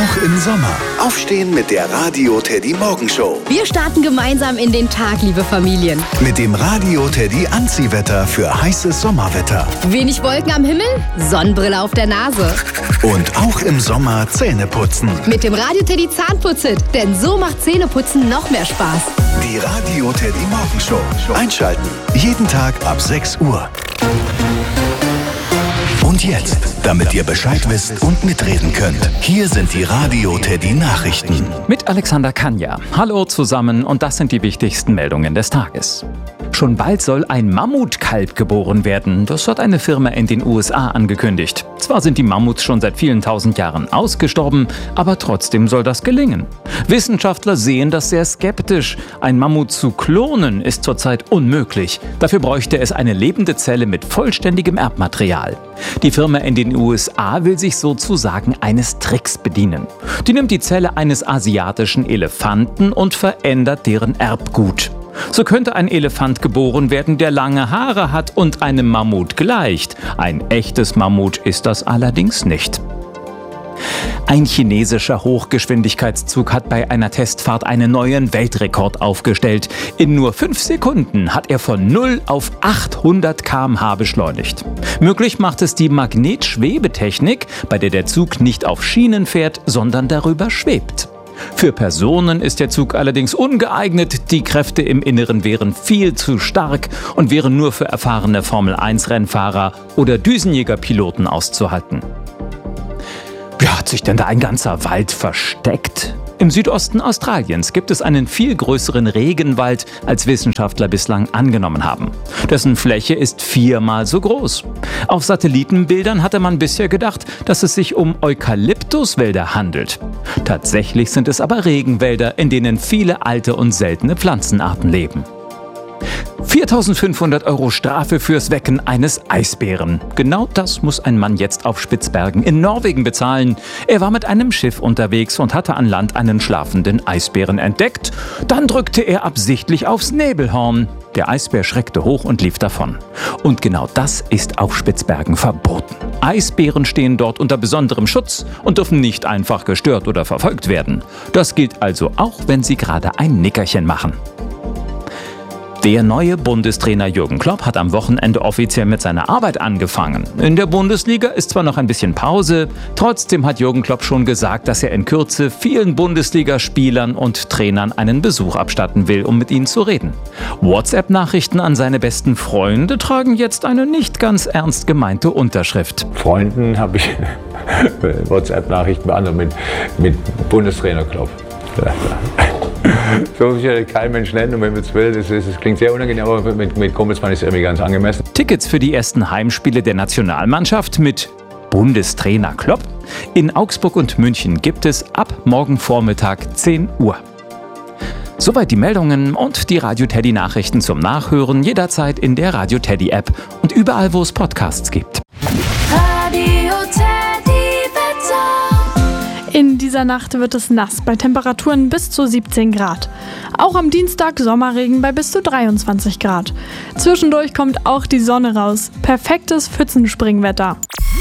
Auch im Sommer. Aufstehen mit der Radio Teddy Morgenshow. Wir starten gemeinsam in den Tag, liebe Familien. Mit dem Radio Teddy Anziehwetter für heißes Sommerwetter. Wenig Wolken am Himmel, Sonnenbrille auf der Nase. Und auch im Sommer Zähne putzen. Mit dem Radio Teddy Zahnputz-Hit, denn so macht Zähneputzen noch mehr Spaß. Die Radio Teddy Morgenshow. Einschalten. Jeden Tag ab 6 Uhr. Und jetzt, damit ihr Bescheid wisst und mitreden könnt, hier sind die Radio Teddy Nachrichten. Mit Alexander Kanja. Hallo zusammen und das sind die wichtigsten Meldungen des Tages. Schon bald soll ein Mammutkalb geboren werden. Das hat eine Firma in den USA angekündigt. Zwar sind die Mammuts schon seit vielen tausend Jahren ausgestorben, aber trotzdem soll das gelingen. Wissenschaftler sehen das sehr skeptisch. Ein Mammut zu klonen ist zurzeit unmöglich. Dafür bräuchte es eine lebende Zelle mit vollständigem Erbmaterial. Die Firma in den USA will sich sozusagen eines Tricks bedienen. Die nimmt die Zelle eines asiatischen Elefanten und verändert deren Erbgut. So könnte ein Elefant geboren werden, der lange Haare hat und einem Mammut gleicht. Ein echtes Mammut ist das allerdings nicht. Ein chinesischer Hochgeschwindigkeitszug hat bei einer Testfahrt einen neuen Weltrekord aufgestellt. In nur 5 Sekunden hat er von 0 auf 800 km/h beschleunigt. Möglich macht es die Magnetschwebetechnik, bei der der Zug nicht auf Schienen fährt, sondern darüber schwebt. Für Personen ist der Zug allerdings ungeeignet. Die Kräfte im Inneren wären viel zu stark und wären nur für erfahrene Formel-1-Rennfahrer oder Düsenjägerpiloten auszuhalten. Wie hat sich denn da ein ganzer Wald versteckt? Im Südosten Australiens gibt es einen viel größeren Regenwald, als Wissenschaftler bislang angenommen haben. Dessen Fläche ist 4-mal so groß. Auf Satellitenbildern hatte man bisher gedacht, dass es sich um Eukalyptuswälder handelt. Tatsächlich sind es aber Regenwälder, in denen viele alte und seltene Pflanzenarten leben. 4.500 € Strafe fürs Wecken eines Eisbären. Genau das muss ein Mann jetzt auf Spitzbergen in Norwegen bezahlen. Er war mit einem Schiff unterwegs und hatte an Land einen schlafenden Eisbären entdeckt. Dann drückte er absichtlich aufs Nebelhorn. Der Eisbär schreckte hoch und lief davon. Und genau das ist auf Spitzbergen verboten. Eisbären stehen dort unter besonderem Schutz und dürfen nicht einfach gestört oder verfolgt werden. Das gilt also auch, wenn sie gerade ein Nickerchen machen. Der neue Bundestrainer Jürgen Klopp hat am Wochenende offiziell mit seiner Arbeit angefangen. In der Bundesliga ist zwar noch ein bisschen Pause, trotzdem hat Jürgen Klopp schon gesagt, dass er in Kürze vielen Bundesligaspielern und Trainern einen Besuch abstatten will, um mit ihnen zu reden. WhatsApp-Nachrichten an seine besten Freunde tragen jetzt eine nicht ganz ernst gemeinte Unterschrift. Freunden habe ich WhatsApp-Nachrichten beantwortet mit Bundestrainer Klopp. So sicher kein Mensch nennen, und wenn man es will, das klingt sehr unangenehm, aber mit Kumpelsmann ist es irgendwie ganz angemessen. Tickets für die ersten Heimspiele der Nationalmannschaft mit Bundestrainer Klopp in Augsburg und München gibt es ab morgen Vormittag 10 Uhr. Soweit die Meldungen und die Radio Teddy Nachrichten zum Nachhören jederzeit in der Radio Teddy App und überall, wo es Podcasts gibt. Radio Teddy Wetter. In dieser Nacht wird es nass bei Temperaturen bis zu 17 Grad. Auch am Dienstag Sommerregen bei bis zu 23 Grad. Zwischendurch kommt auch die Sonne raus. Perfektes Pfützenspringwetter.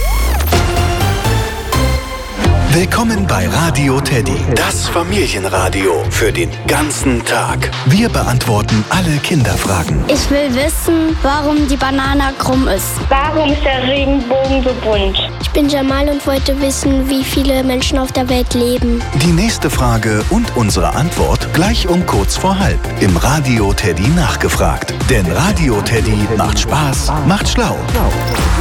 Willkommen bei Radio Teddy, das Familienradio für den ganzen Tag. Wir beantworten alle Kinderfragen. Ich will wissen, warum die Banane krumm ist. Warum ist der Regenbogen so bunt? Ich bin Jamal und wollte wissen, wie viele Menschen auf der Welt leben. Die nächste Frage und unsere Antwort gleich um kurz vor halb im Radio Teddy nachgefragt. Denn Radio Teddy macht Spaß, macht schlau.